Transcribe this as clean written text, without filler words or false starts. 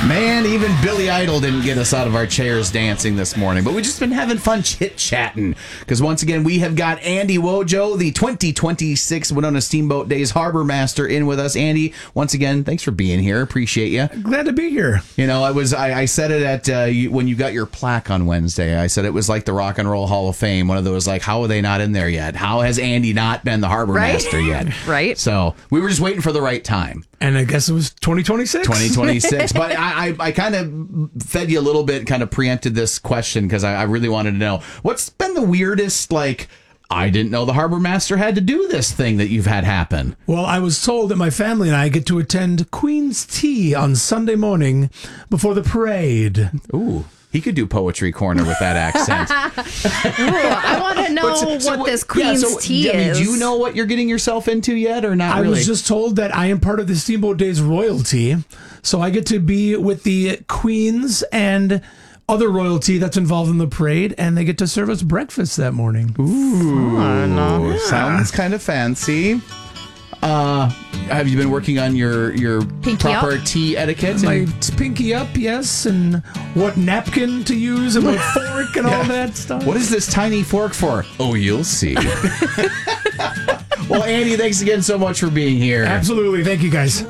Man, even Billy Idol didn't get us out of our chairs dancing this morning, but we've just been having fun chit-chatting because once again, we have got Andy Wojo, the 2026 Winona Steamboat Days Harbor Master, in with us. Andy, once again, thanks for being here. Appreciate you. Glad to be here. You know, I said it at when you got your plaque on Wednesday. I said it was like the Rock and Roll Hall of Fame. One of those like, how are they not in there yet? How has Andy not been the Harbor Master yet? Right. So we were just waiting for the right time. And I guess it was 2026? 2026. But I kind of fed you a little bit, kind of preempted this question because I really wanted to know what's been the weirdest, like, I didn't know the Harbor Master had to do this thing that you've had happen. Well, I was told that my family and I get to attend Queen's Tea on Sunday morning before the parade. Ooh. He could do Poetry Corner with that accent. I want to know what this Queen's Tea is. Do you know what you're getting yourself into yet or not really? I was just told that I am part of the Steamboat Days royalty, so I get to be with the queens and other royalty that's involved in the parade, and they get to serve us breakfast that morning. Ooh, sounds kind of fancy. Have you been working on your proper tea etiquette? My pinky up, yes, and what napkin to use and what fork and all that stuff. What is this tiny fork for? Oh, you'll see. Well, Andy, thanks again so much for being here. Absolutely. Thank you, guys.